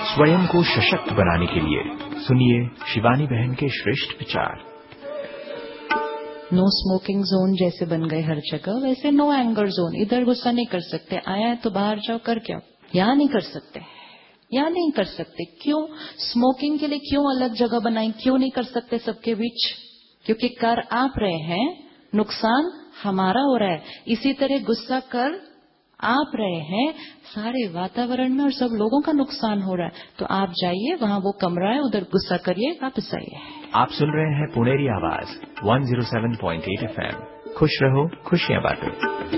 स्वयं को सशक्त बनाने के लिए सुनिए शिवानी बहन के श्रेष्ठ विचार। नो स्मोकिंग जोन जैसे बन गए हर जगह, वैसे नो एंगर जोन। इधर गुस्सा नहीं कर सकते, आया है तो बाहर जाओ कर क्या, यहाँ नहीं कर सकते, यहाँ नहीं कर सकते। क्यों? स्मोकिंग के लिए क्यों अलग जगह बनाई, क्यों नहीं कर सकते सबके बीच? क्योंकि कर आप रहे हैं, नुकसान हमारा हो रहा है। इसी तरह गुस्सा कर आप रहे हैं, सारे वातावरण में और सब लोगों का नुकसान हो रहा है। तो आप जाइए, वहां वो कमरा है, उधर गुस्सा करिए, वापस आइए। आप सुन रहे हैं पुणेरी आवाज 107.8 FM। खुश रहो, खुशियां बांटो।